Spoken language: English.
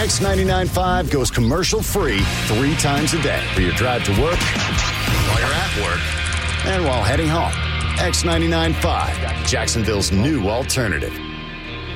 X99.5 goes commercial-free 3 times a day for your drive to work, while you're at work, and while heading home. X99.5, Jacksonville's new alternative.